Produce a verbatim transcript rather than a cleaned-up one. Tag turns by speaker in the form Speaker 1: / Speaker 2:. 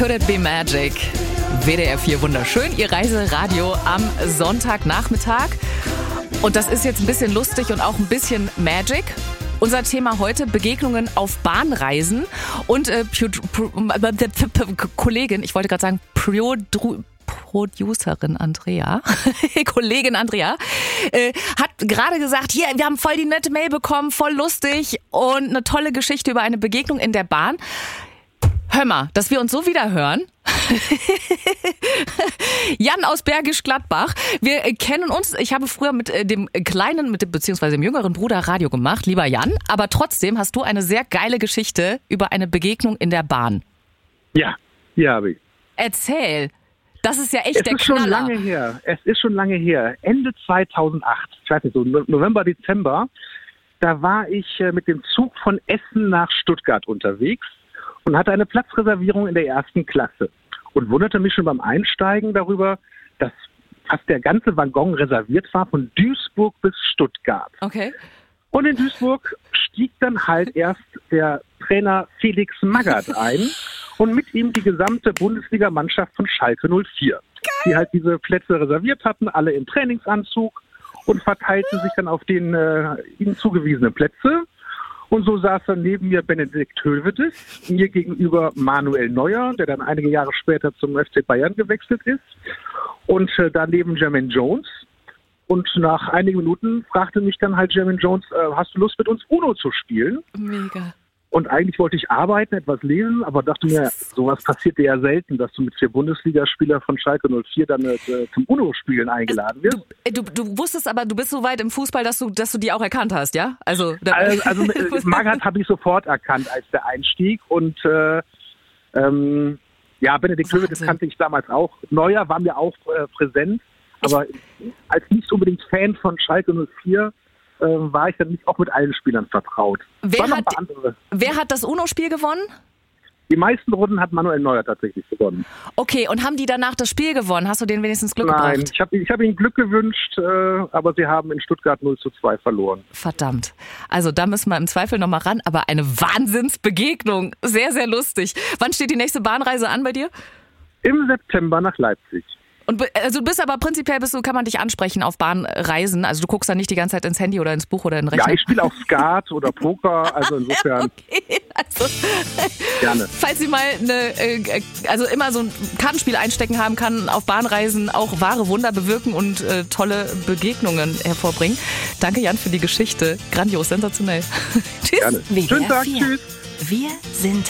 Speaker 1: Could it be magic? W D R vier wunderschön, Ihr Reiseradio am Sonntagnachmittag. Und das ist jetzt ein bisschen lustig und auch ein bisschen Magic. Unser Thema heute: Begegnungen auf Bahnreisen. Und äh, Kollegin, ich wollte gerade sagen, Pro- Producerin Andrea, Kollegin Andrea, äh, hat gerade gesagt, hier, wir haben voll die nette Mail bekommen, voll lustig und eine tolle Geschichte über eine Begegnung in der Bahn. Hör mal, dass wir uns so wieder hören. Jan aus Bergisch Gladbach. Wir kennen uns. Ich habe früher mit dem kleinen, mit dem, beziehungsweise dem jüngeren Bruder Radio gemacht, lieber Jan. Aber trotzdem hast du eine sehr geile Geschichte über eine Begegnung in der Bahn.
Speaker 2: Ja, die habe ich.
Speaker 1: Erzähl. Das ist ja echt
Speaker 2: es
Speaker 1: der
Speaker 2: ist
Speaker 1: Knaller.
Speaker 2: Schon lange her. Es ist schon lange her. Ende zweitausendacht, ich weiß nicht, so November, Dezember, da war ich mit dem Zug von Essen nach Stuttgart unterwegs und hatte eine Platzreservierung in der ersten Klasse und wunderte mich schon beim Einsteigen darüber, dass fast der ganze Waggon reserviert war von Duisburg bis Stuttgart.
Speaker 1: Okay.
Speaker 2: Und in Duisburg stieg dann halt erst der Trainer Felix Magath ein und mit ihm die gesamte Bundesligamannschaft von Schalke null vier, die halt diese Plätze reserviert hatten, alle im Trainingsanzug, und verteilten sich dann auf den äh, ihnen zugewiesenen Plätze. Und so saß dann neben mir Benedikt Höwedes, mir gegenüber Manuel Neuer, der dann einige Jahre später zum F C Bayern gewechselt ist, und äh, daneben Jermaine Jones. Und nach einigen Minuten fragte mich dann halt Jermaine Jones, äh, hast du Lust, mit uns Uno zu spielen?
Speaker 1: Mega.
Speaker 2: Und eigentlich wollte ich arbeiten, etwas lesen, aber dachte mir, sowas passiert ja selten, dass du mit vier Bundesligaspielern von Schalke null vier dann äh, zum Uno-Spielen eingeladen wirst.
Speaker 1: Du, du, du wusstest aber, du bist so weit im Fußball, dass du, dass du die auch erkannt hast, ja? Also,
Speaker 2: also, also Magath habe ich sofort erkannt als der Einstieg. Und äh, ähm, ja, Benedikt Höwedes kannte ich damals auch. Neuer war mir auch äh, präsent, aber ich, als nicht unbedingt Fan von Schalke null vier war ich dann nicht auch mit allen Spielern vertraut.
Speaker 1: Wer hat, wer hat das Uno-Spiel gewonnen?
Speaker 2: Die meisten Runden hat Manuel Neuer tatsächlich gewonnen.
Speaker 1: Okay, und haben die danach das Spiel gewonnen? Hast du denen wenigstens Glück
Speaker 2: Nein,
Speaker 1: gebracht?
Speaker 2: Nein, ich habe ich hab ihnen Glück gewünscht, äh, aber sie haben in Stuttgart null zu zwei verloren.
Speaker 1: Verdammt. Also da müssen wir im Zweifel nochmal ran, aber eine Wahnsinnsbegegnung. Sehr, sehr lustig. Wann steht die nächste Bahnreise an bei dir?
Speaker 2: Im September nach Leipzig.
Speaker 1: Und also du bist aber prinzipiell, bist du, kann man dich ansprechen auf Bahnreisen? Also du guckst dann nicht die ganze Zeit ins Handy oder ins Buch oder in den Rechner?
Speaker 2: Ja, ich spiele auch Skat oder Poker, also insofern.
Speaker 1: Okay, also
Speaker 2: gerne.
Speaker 1: Falls Sie mal eine, also immer so ein Kartenspiel einstecken haben, kann auf Bahnreisen auch wahre Wunder bewirken und äh, tolle Begegnungen hervorbringen. Danke, Jan, für die Geschichte. Grandios, sensationell. Tschüss.
Speaker 2: Gerne. Schönen Tag, tschüss.
Speaker 3: Wir sind